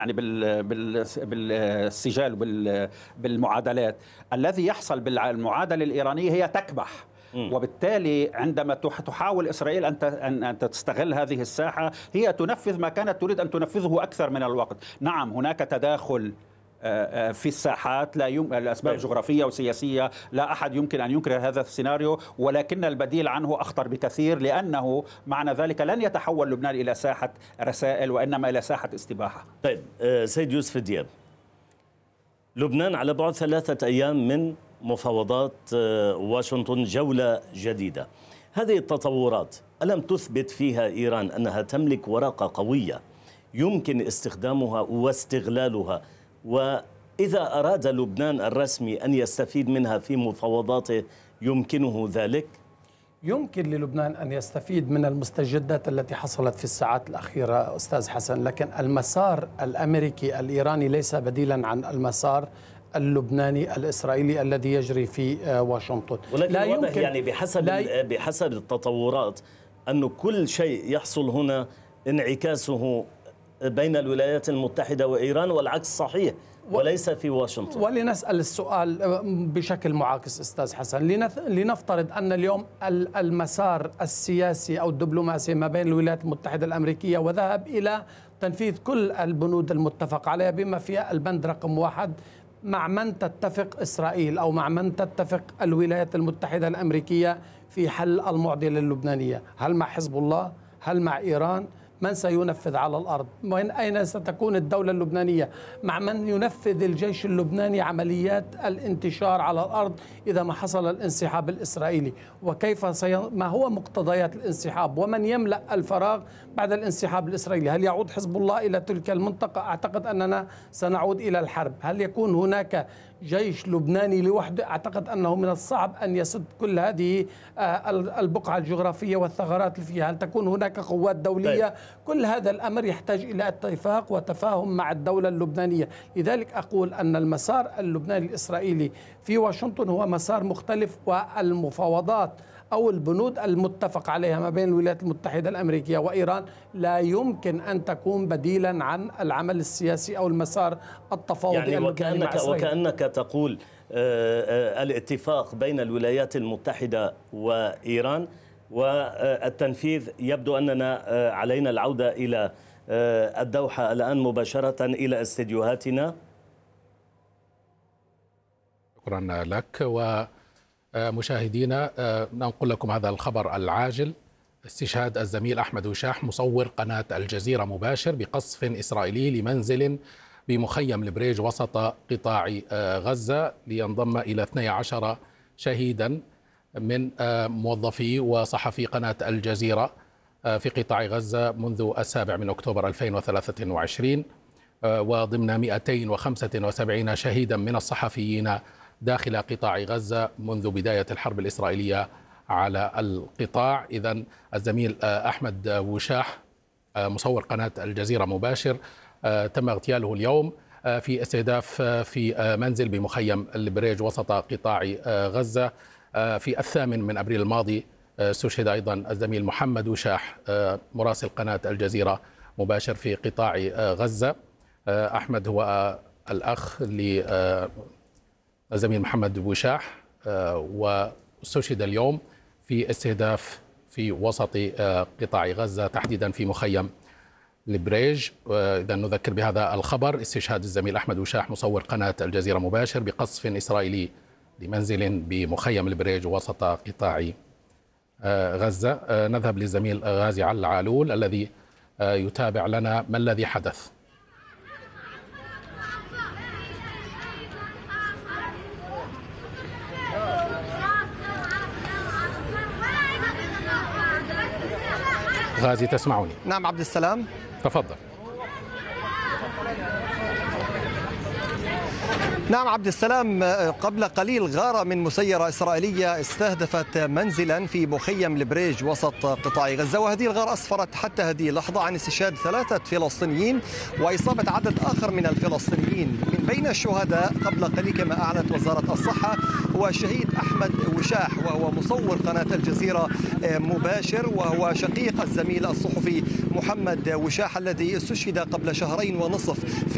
يعني بالسجال بالمعادلات. الذي يحصل بالمعادلة الإيرانية هي تكبح. وبالتالي عندما تحاول إسرائيل أن تستغل هذه الساحة، هي تنفذ ما كانت تريد أن تنفذه أكثر من الوقت. نعم، هناك تداخل في الساحات، الأسباب جغرافية وسياسية، لا أحد يمكن أن ينكر هذا السيناريو، ولكن البديل عنه أخطر بكثير، لأنه معنى ذلك لن يتحول لبنان إلى ساحة رسائل وإنما إلى ساحة استباحة. طيب سيد يوسف دياب، لبنان على بعد 3 أيام من مفاوضات واشنطن، جولة جديدة. هذه التطورات ألم تثبت فيها إيران أنها تملك ورقة قوية يمكن استخدامها واستغلالها، وإذا أراد لبنان الرسمي أن يستفيد منها في مفاوضاته يمكنه ذلك؟ يمكن للبنان أن يستفيد من المستجدات التي حصلت في الساعات الأخيرة أستاذ حسن، لكن المسار الأمريكي الإيراني ليس بديلا عن المسار اللبناني الإسرائيلي الذي يجري في واشنطن. ولكن لا يمكن يعني بحسب التطورات أن كل شيء يحصل هنا انعكاسه بين الولايات المتحدة وإيران، والعكس صحيح وليس في واشنطن. ولنسأل السؤال بشكل معاكس أستاذ حسن، لنفترض أن اليوم المسار السياسي أو الدبلوماسي ما بين الولايات المتحدة الأمريكية وذهب إلى تنفيذ كل البنود المتفق عليها بما فيها البند رقم 1 مع من تتفق إسرائيل أو مع من تتفق الولايات المتحدة الأمريكية في حل المعضلة اللبنانية. هل مع حزب الله؟ هل مع إيران؟ من سينفذ على الأرض؟ وين أين ستكون الدولة اللبنانية؟ مع من ينفذ الجيش اللبناني عمليات الانتشار على الأرض إذا ما حصل الانسحاب الإسرائيلي؟ وكيف ما هو مقتضيات الانسحاب؟ ومن يملأ الفراغ بعد الانسحاب الإسرائيلي؟ هل يعود حزب الله إلى تلك المنطقة؟ أعتقد أننا سنعود إلى الحرب. هل يكون هناك جيش لبناني لوحده؟ أعتقد أنه من الصعب أن يسد كل هذه البقعة الجغرافية والثغرات اللي فيها. هل تكون هناك قوات دولية؟ طيب. كل هذا الأمر يحتاج إلى اتفاق وتفاهم مع الدولة اللبنانية. لذلك أقول أن المسار اللبناني الإسرائيلي في واشنطن هو مسار مختلف، والمفاوضات أو البنود المتفق عليها ما بين الولايات المتحدة الأمريكية وإيران لا يمكن أن تكون بديلا عن العمل السياسي أو المسار التفاوضي يعني وكأنك تقول الاتفاق بين الولايات المتحدة وإيران والتنفيذ يبدو أننا علينا العودة إلى الدوحة الآن مباشرة إلى استديوهاتنا. شكرا لك. ومشاهدينا ننقل لكم هذا الخبر العاجل: استشهاد الزميل أحمد وشاح مصور قناة الجزيرة مباشر بقصف إسرائيلي لمنزل بمخيم البريج وسط قطاع غزة، لينضم إلى 12 شهيدا من موظفي وصحفي قناة الجزيرة في قطاع غزة منذ 7 أكتوبر 2023، وضمن 275 شهيدا من الصحفيين داخل قطاع غزة منذ بداية الحرب الإسرائيلية على القطاع. إذن الزميل أحمد وشاح مصور قناة الجزيرة مباشر تم اغتياله اليوم في استهداف في منزل بمخيم البريج وسط قطاع غزة. في 8 أبريل الماضي استشهد أيضا الزميل محمد وشاح مراسل قناة الجزيرة مباشر في قطاع غزة. أحمد هو الأخ للزميل محمد وشاح، واستشهد اليوم في استهداف في وسط قطاع غزة تحديدا في مخيم البريج. إذا نذكر بهذا الخبر: استشهاد الزميل أحمد وشاح مصور قناة الجزيرة مباشر بقصف إسرائيلي لمنزل بمخيم البريج وسط قطاع غزة. نذهب للزميل غازي علعالول الذي يتابع لنا ما الذي حدث. غازي تسمعني؟ نعم عبد السلام، تفضل. نعم عبد السلام، قبل قليل غارة من مسيرة إسرائيلية استهدفت منزلا في مخيم البريج وسط قطاع غزة، وهذه الغارة أسفرت حتى هذه اللحظة عن استشهاد 3 فلسطينيين وإصابة عدد آخر من الفلسطينيين. من بين الشهداء قبل قليل كما أعلنت وزارة الصحة هو الشهيد أحمد وشاح، وهو مصور قناة الجزيرة مباشر، وهو شقيق الزميل الصحفي محمد وشاح الذي استشهد قبل 2.5 شهر في